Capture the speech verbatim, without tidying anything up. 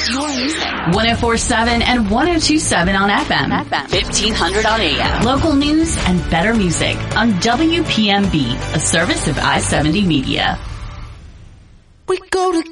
Your music. one oh four point seven and one oh two point seven on F M. F M. fifteen hundred on A M. Local news and better music on W P M B, a service of I seventy Media. We go together.